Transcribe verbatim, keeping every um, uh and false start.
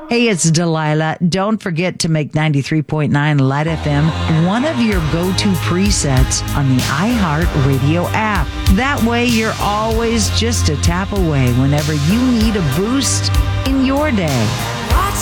Hey, it's Delilah. Don't forget to make ninety-three point nine Light F M one of your go-to presets on the iHeartRadio app. That way, you're always just a tap away whenever you need a boost in your day.